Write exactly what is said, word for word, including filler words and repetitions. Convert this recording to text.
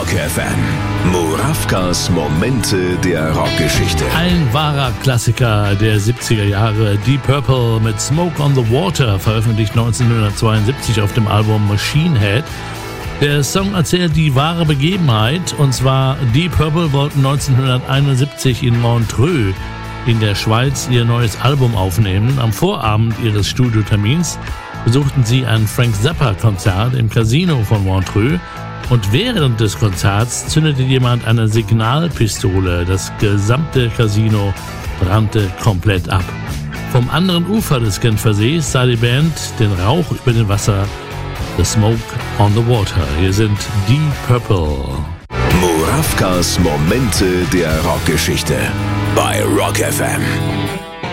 Rock F M. Murawkas Momente der Rockgeschichte. Ein wahrer Klassiker der siebziger Jahre. Deep Purple mit Smoke on the Water, veröffentlicht neunzehnhundertzweiundsiebzig auf dem Album Machine Head. Der Song erzählt die wahre Begebenheit, und zwar Deep Purple wollten neunzehnhunderteinundsiebzig in Montreux in der Schweiz ihr neues Album aufnehmen. Am Vorabend ihres Studiotermins besuchten sie ein Frank Zappa-Konzert im Casino von Montreux, und während des Konzerts zündete jemand eine Signalpistole. Das gesamte Casino brannte komplett ab. Vom anderen Ufer des Genfersees sah die Band den Rauch über dem Wasser, The Smoke on the Water. Hier sind Deep Purple. Murawkas Momente der Rockgeschichte bei Rock F M.